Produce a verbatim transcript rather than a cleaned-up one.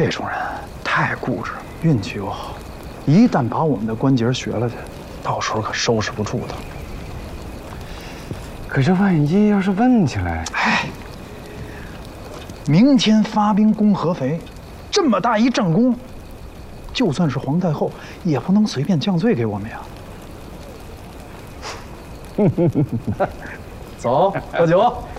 这种人太固执，运气又好，一旦把我们的关节学了去，到时候可收拾不住的。 可是万一要是问起来， 哎，明天发兵攻合肥，这么大一战功，就算是皇太后也不能随便降罪给我们呀。走，喝酒。